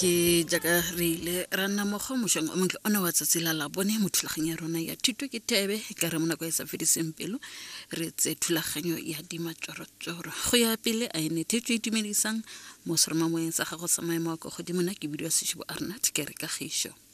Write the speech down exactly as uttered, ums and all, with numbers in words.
ke jaaka re ile ra nna mo go mošong o montle ona wa tsatsela la bone mothulaganya rona ya thuto ke tebe ka re mona go e sa fediseng pelo re tse thulaganyo ya dimatšorotsoro go ya pele a ene tetšwe itumedisang mo seroma moeng sa gago sa maemo a go godimo na ke bidio se bo Arnat ke re ka gisho